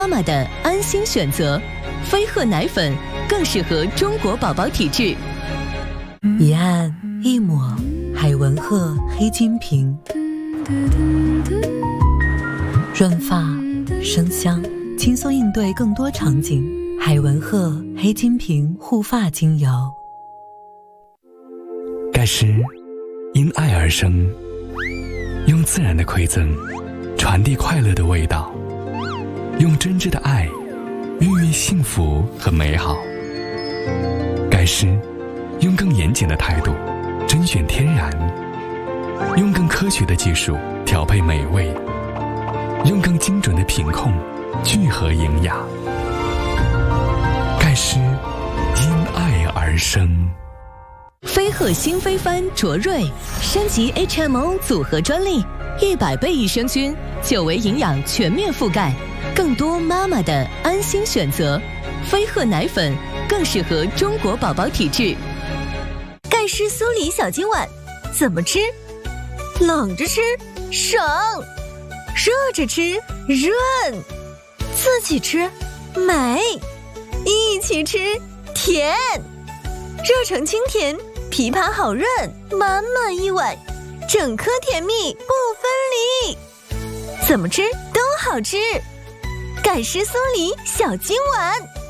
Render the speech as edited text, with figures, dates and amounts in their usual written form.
妈妈的安心选择，飞鹤奶粉更适合中国宝宝体质。 一按一抹，海文鹤黑金瓶，润发生香，轻松应对更多场景。海文鹤黑金瓶护发精油。 盖诗因爱而生，用自然的馈赠传递快乐的味道，用真挚的爱孕育幸福和美好。盖诗用更严谨的态度甄选天然，用更科学的技术调配美味，用更精准的品控聚合营养。盖诗因爱而生。 飞鹤新飞帆卓瑞升级 HMO 组合专利，100倍益生菌，9维营养全面覆盖，更多妈妈的安心选择。飞鹤奶粉更适合中国宝宝体质。 盖诗苏黎小金碗怎么吃？冷着吃省，热着吃润，自己吃美，一起吃甜，热成清甜，枇杷好润，满满一碗，整颗甜蜜不分离，怎么吃都好吃。盖诗苏黎小金碗。